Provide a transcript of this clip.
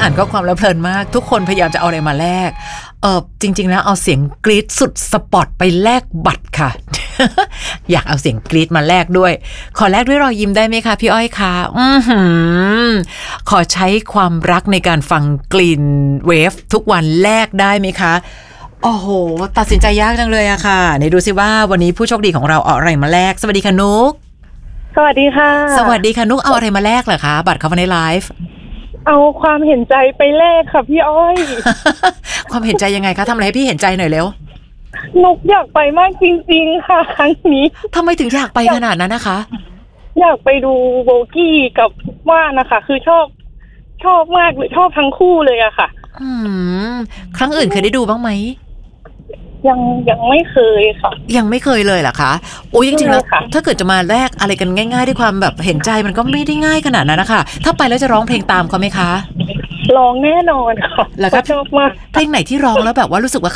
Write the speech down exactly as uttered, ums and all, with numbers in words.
อ่านข้อความแล้วเพลินมากทุกคนพยายามจะเอาอะไรมาแลกเออจริงๆนะเอาเสียงกรี๊ดสุดสปอร์ตไปแลกบัตรค่ะ อยากเอาเสียงกรี๊ดมาแลกด้วยขอแลกด้วยรอยยิ้มได้ไหมคะพี่อ้อยคะอือหือขอใช้ความรักในการฟังกลิ่นเวฟทุกวันแลกได้ไหมคะโอ้โหตัดสินใจยากจังเลยอะค่ะไหนดูสิว่าวันนี้ผู้โชคดีของเราเอาอะไรมาแลกสวัสดีค่ะนุกสวัสดีค่ะสวัสดีค่ะนุกเอาอะไรมาแลกเหรอคะบัตรเข้ามาในไลฟ์เอาความเห็นใจไปแลกค่ะพี่อ้อยความเห็นใจยังไงคะทำอะไรให้พี่เห็นใจหน่อยเร็วนุกอยากไปมากจริงๆค่ะครั้งนี้ทำไมถึงอยากไปขนาดนั้นนะคะอยากไปดูโบกี้กับว่านนะคะคือชอบชอบมากเลยชอบทั้งคู่เลยอะค่ะอืมครั้งอื่นเคยได้ดูบ้างไหมยังยังไม่เคยค่ะยังไม่เคยเลยเหรอคะโอ้ยจริงๆแล้วถ้าเกิดจะมาแลกอะไรกันง่ายๆด้วยความแบบเห็นใจมันก็ไม่ได้ง่ายขนาดนั้นนะคะถ้าไปแล้วจะร้องเพลงตามเขาไหมคะร้องแน่นอนค่ะแล้วก็ชอบมากเพลงไหนที่ร้องแล้วแบบว่ารู้สึกว่า